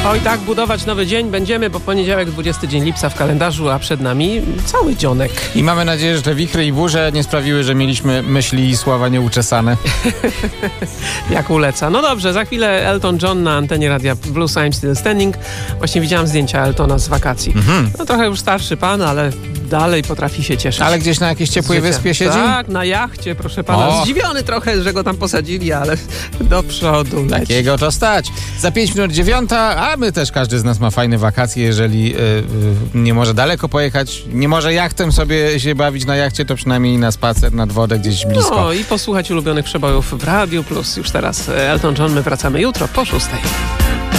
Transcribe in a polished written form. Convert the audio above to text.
Oj tak, budować nowy dzień będziemy, bo poniedziałek, 20 dzień lipca w kalendarzu, a przed nami cały dzionek. I mamy nadzieję, że te wichry i burze nie sprawiły, że mieliśmy myśli i słowa nieuczesane. Jak uleca. No dobrze, za chwilę Elton John na antenie Radia Blues I'm Still Standing. Właśnie widziałam zdjęcia Eltona z wakacji. No trochę już starszy pan, ale dalej potrafi się cieszyć. Ale gdzieś na jakiejś ciepłej wyspie siedzi? Tak, na jachcie, proszę pana. O. Zdziwiony trochę, że go tam posadzili, ale do przodu leci. Takiego to stać. Za 5 minut 9, a my też, każdy z nas ma fajne wakacje. Jeżeli nie może daleko pojechać, nie może jachtem sobie się bawić na jachcie, to przynajmniej na spacer, nad wodę gdzieś blisko. No i posłuchać ulubionych przebojów w Radiu Plus. Już teraz Elton John, my wracamy jutro po 6:00.